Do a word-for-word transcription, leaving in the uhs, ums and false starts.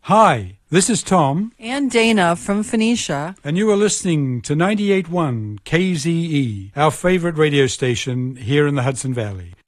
Hi, this is Tom. And Dana from Phoenicia. And you are listening to ninety-eight point one K Z E, our favorite radio station here in the Hudson Valley.